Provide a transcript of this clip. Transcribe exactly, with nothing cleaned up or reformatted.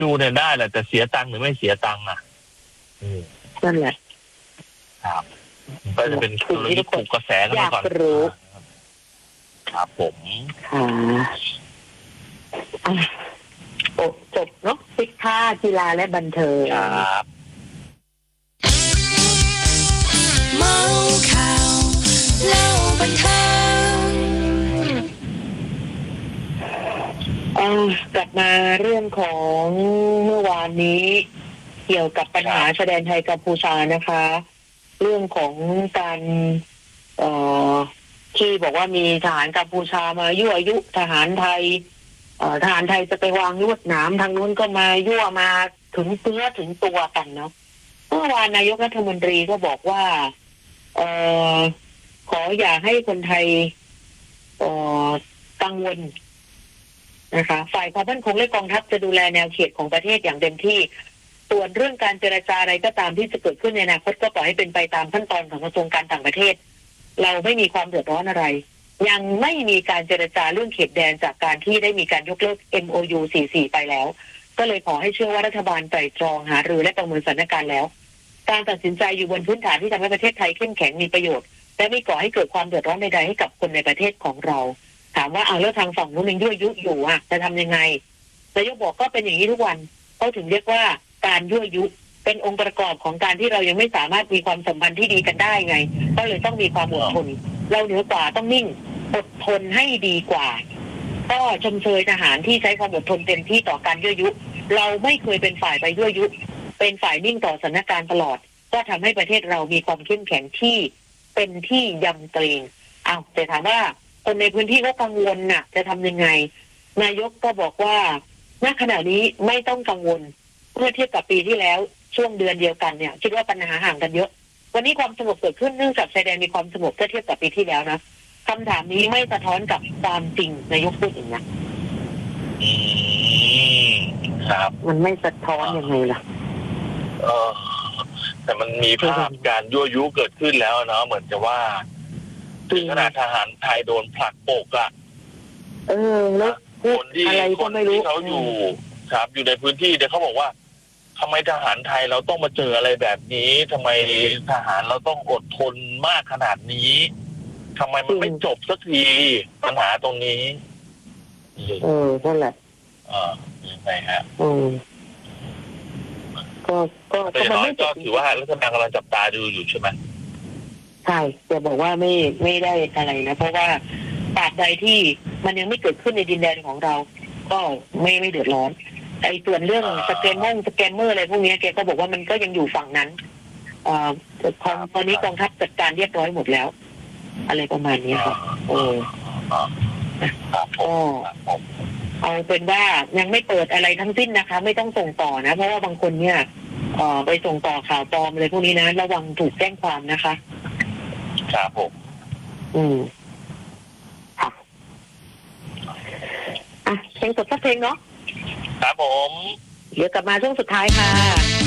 ดูเนี่ยได้แหละแต่เสียตังค์หรือไม่เสียตังค์อ่ะนั่นแหละครับก็จะเป็นกลยุทธ์ปลุกกระแสกันก่อนครับผมค่ะโอ้จบเนาะสิกขากีฬาและบันเทิงครับเมาข่าวเล่าบันเทิงกลับมาเรื่องของเมื่อวานนี้เกี่ยวกับปัญหาชายแดนไทยกัมพูชานะคะเรื่องของการเอ่อที่บอกว่ามีทหารกัมพูชามายั่วยุทหารไทยเอ่อทหารไทยจะไปวางลวดหนามทางนู้นก็มายั่วมาถึงเนื้อถึงตัวกันเนาะเมื่อวานนายกรัฐมนตรีก็บอกว่าเอ่อขออย่าให้คนไทยเอ่อกังวลนะคะฝ่ายความมั่นคงและกองทัพจะดูแลแนวเขตของประเทศอย่างเต็มที่ส่วนเรื่องการเจรจาอะไรก็ตามที่จะเกิดขึ้นในอนาคตก็ปล่อยให้เป็นไปตามขั้นตอนของกระทรวงการต่างประเทศเราไม่มีความเดือดร้อนอะไรยังไม่มีการเจรจาเรื่องเขตแดนจากการที่ได้มีการยกเลิก เอ็ม โอ ยู สี่สิบสี่ ไปแล้วก็เลยขอให้เชื่อว่ารัฐบาลไตร่ตรองหารือและประเมินสถานการณ์แล้วการตัดสินใจอยู่บนพื้นฐานที่ทำให้ประเทศไทยเข้มแข็งมีประโยชน์และไม่ก่อให้เกิดความเดือดร้อนใดๆให้กับคนในประเทศของเราถามว่าเอาแล้วทางฝั่งนู้นยังยั่วยุอยู่อ่ะจะทำยังไงนายกบอกก็เป็นอย่างนี้ทุกวันเขาถึงเรียกว่าการยั่วยุเป็นองค์ประกอบของการที่เรายังไม่สามารถมีความสัมพันธ์ที่ดีกันได้ไงก็เลยต้องมีความอดทนเราเหนือกว่าต้องนิ่งอดทนให้ดีกว่าก็ชมเชยทหารที่ใช้ความอดทนเต็มที่ต่อการยั่วยุเราไม่เคยเป็นฝ่ายไปยั่วยุเป็นฝ่ายนิ่งต่อสถานการณ์ตลอดก็ทำให้ประเทศเรามีความเข้มแข็งที่เป็นที่ยำเกรงอ้าวแต่ถามว่าคนในพื้นที่ก็กังวลน่ะจะทำยังไงนายกก็บอกว่าณขณะนี้ไม่ต้องกังวลเมื่อเทียบกับปีที่แล้วช่วงเดือนเดียวกันเนี่ยคิดว่าปัญหาห่างกันเยอะวันนี้ความสงบเกิดขึ้นเนื่องจากชายแดนมีความสงบเมื่อเทียบกับปีที่แล้วนะคำถามนี้ไม่สะท้อนกับความจริงนายกพูดอย่างนี้อืมครับมันไม่สะท้อนยังไงล่ะเออแต่มันมีภาพการยั่วยุเกิดขึ้นแล้วเนาะเหมือนจะว่าถึงขนาดทหารไทยโดนผลักอกอ่ะเออแล้วคนที่คนที่เขาอยู่ครับอยู่ในพื้นที่เดี๋ยวเขาบอกว่าทำไมทหารไทยเราต้องมาเจออะไรแบบนี้ทำไมทหารเราต้องอดทนมากขนาดนี้ทำไมมันไม่จบสักทีปัญหาตรงนี้เออนั่นแหละเออยังไงฮะอืมก็ก็แต่น้อยก็ถือว่ารัฐบาลกำลังจับตาดูอยู่ใช่ไหมใช่แต่บอกว่าไม่ไม่ได้อะไรนะเพราะว่าตราบใดที่มันยังไม่เกิดขึ้นในดินแดนของเราก็ไม่ไม่เดือดร้อนไอ้ส่วนเรื่องสแกนม่งสแกนเมอร์อะไรพวกนี้แกก็บอกว่ามันก็ยังอยู่ฝั่งนั้นอ่าตอนนี้กองทัพจัดการเรียบร้อยหมดแล้วอะไรประมาณนี้ครับโอ้ก็เอาเป็นว่ายังไม่เปิดอะไรทั้งสิ้นนะคะไม่ต้องส่งต่อนะเพราะว่าบางคนเนี่ยเอ่อไปส่งต่อข่าวปลอมอะไรพวกนี้นะระวังถูกแจ้งความนะคะครับผมอืมค่ะอ่ะเพลงสดสักเพลงเนาะครับผมเดี๋ยวกลับมาช่วงสุดท้ายค่ะ